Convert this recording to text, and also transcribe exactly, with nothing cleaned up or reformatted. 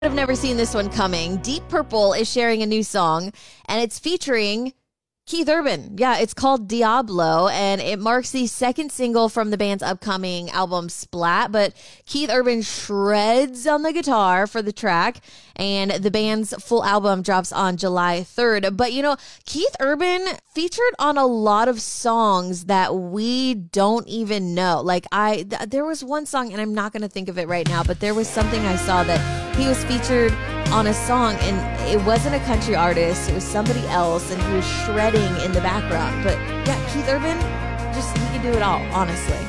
I've never seen this one coming. Deep Purple is sharing a new song, and it's featuring Keith Urban. Yeah, it's called Diablo, and it marks the second single from the band's upcoming album Splat. But Keith Urban shreds on the guitar for the track, and the band's full album drops on July third. But, you know, Keith Urban featured on a lot of songs that we don't even know. Like, I, th- there was one song, and I'm not going to think of it right now, but there was something I saw that he was featured on a song, and it wasn't a country artist. It was somebody else, and he was shredding in the background. But yeah, Keith Urban, just, he can do it all, honestly.